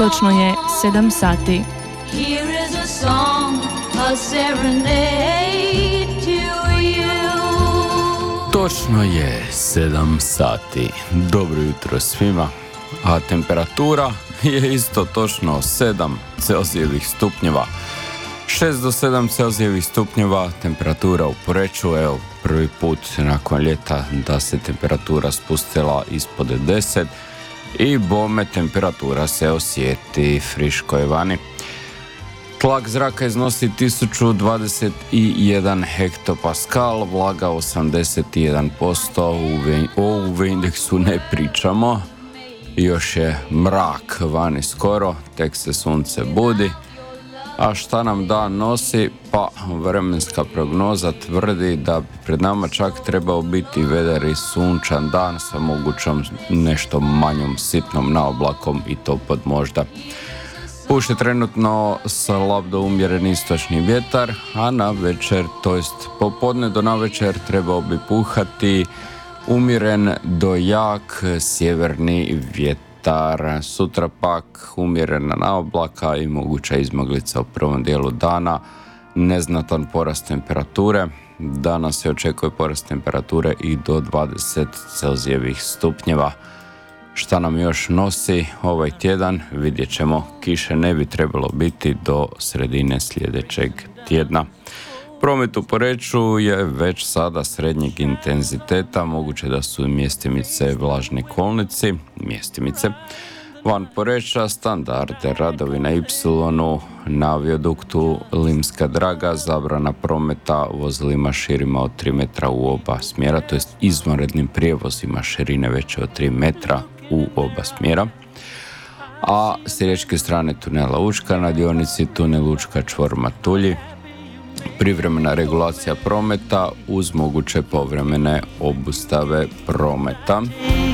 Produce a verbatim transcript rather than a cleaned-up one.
Točno je sedam sati. Here is a song, a serenade to you. Točno je sedam sati. Dobro jutro svima. A temperatura je isto točno sedam Celzijevih stupnjeva. šest do sedam Celzijevih stupnjeva temperatura u Poreču. Evo, prvi put nakon ljeta da se temperatura spustila ispod deset i bome temperatura se osjeti, friško je vani. Tlak zraka iznosi tisuću dvadeset jedan hektopaskal, vlaga osamdeset jedan posto, o U V indeksu ne pričamo, još je mrak vani skoro, tek se sunce budi. A šta nam dan nosi? Pa vremenska prognoza tvrdi da bi pred nama čak trebao biti vedar i sunčan dan sa mogućom nešto manjom sitnom naoblakom i to pod možda. Puše trenutno slab do umjeren istočni vjetar, a na večer, to jest popodne do navečer trebao bi puhati umjeren do jak sjeverni vjetar. Sutra pak umjerena naoblaka i moguća izmaglica u prvom dijelu dana, neznatan porast temperature. Danas se očekuje porast temperature i do dvadeset Celzijevih stupnjeva. Šta nam još nosi ovaj tjedan, vidjet ćemo. Kiše ne bi trebalo biti do sredine sljedećeg tjedna. Promet u Poreču je već sada srednjeg intenziteta, moguće da su mjestimice vlažni kolnici, mjestimice. Van Poreča standarde radovi na Y, na viaduktu Limska Draga, zabrana prometa vozilima širima od tri metra u oba smjera, to jest izvanrednim prijevozima širine veće od tri metra u oba smjera. A s riječke strane tunela Učka na dionici tunel Učka čvor Matulji privremena regulacija prometa uz moguće povremene obustave prometa.